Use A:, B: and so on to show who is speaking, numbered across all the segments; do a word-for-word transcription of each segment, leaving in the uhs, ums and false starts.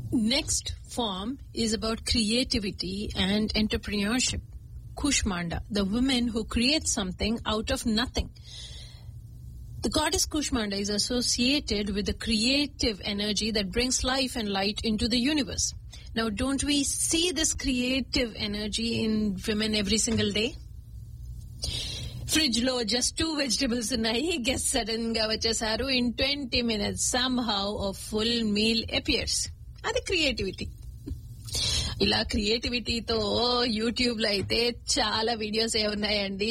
A: Next form is about creativity and entrepreneurship. Kushmanda, the woman who creates something out of nothing. The goddess Kushmanda is associated with the creative energy that brings life and light into the universe. Now, don't we see this creative energy in women every single day? Fridge lo just two vegetables unnai, guess sudden ga vachesaru, in twenty minutes somehow a full meal appears. అది creativity. ఇలా క్రియేటివిటీతో YouTube లో అయితే చాలా videos ఏ ఉన్నాయండి.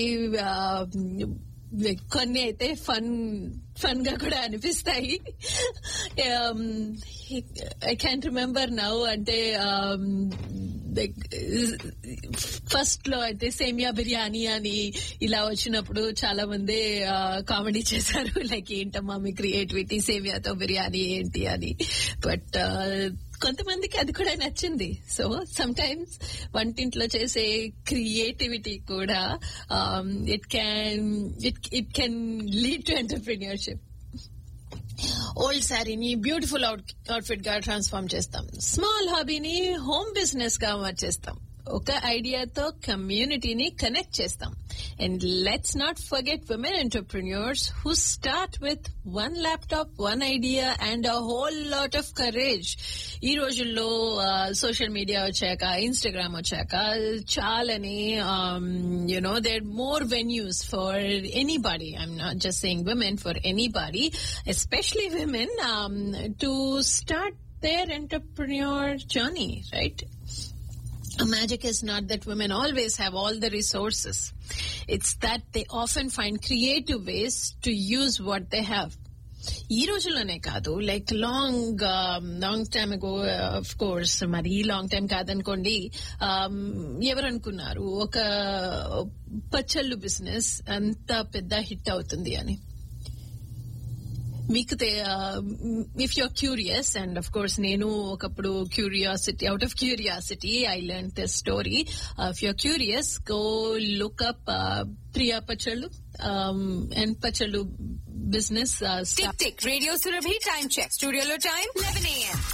A: కొన్ని అయితే fun fun గా కూడా అనిపిస్తాయి. ఐ క్యాన్ రిమెంబర్ నౌ, అంటే ఫస్ట్ లో అయితే సేమియా బిర్యానీ అని ఇలా వచ్చినప్పుడు చాలా మంది కామెడీ చేశారు, లైక్ ఏంటమ్మా మీ క్రియేటివిటీ, సేమియాతో బిర్యానీ ఏంటి అని. బట్ కొంతమందికి అది కూడా నచ్చింది. సో సమ్ టైమ్స్ వంటింట్లో చేసే క్రియేటివిటీ కూడా it can it it can lead to entrepreneurship. Old శారీని బ్యూటిఫుల్ అవుట్ఫిట్ గా ట్రాన్స్ఫార్మ్ చేస్తాం. స్మాల్ హాబీని హోమ్ బిజినెస్ గా మార్చేస్తాం. ఒక ఐడియాతో కమ్యూనిటీని కనెక్ట్ చేస్తాం. And let's not forget women entrepreneurs who start with one laptop, one idea and a whole lot of courage. ఈ రోజుల్లో social media వచ్చాక, ఇన్స్టాగ్రామ్ వచ్చాక చాలని you know there more venues for anybody. I'm not just saying women, for anybody, especially women, to start there entrepreneur journey, right? Magic is not that women always have all the resources. It's that they often find creative ways to use what they have. ఈ రోజుల్లోనే కాదు, like long long time అగో, of course మరి long time కాదనుకోండి, ఎవరు అనుకున్నారు ఒక పచ్చళ్ళు business అంత పెద్ద హిట్ అవుతుంది అని? మీకు if you're curious, and of course నేను ఒకప్పుడు curiosity, out of curiosity I learn this story. If you're curious, go look up Priya పచ్చళ్ళు అండ్ పచ్చళ్ళు business.
B: Tick tick radio Surabhi time check. స్టూడియోలో టైం eleven a m